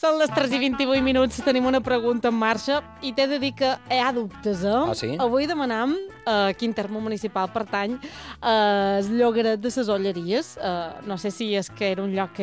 Són les 3 i 28 minuts, tenim una pregunta en marxa i t'he de dir que hi ha dubtes, eh? Ah, sí? Avui demanam quin terme municipal pertany al Llogaret de les Olleries. No sé si és que era un lloc que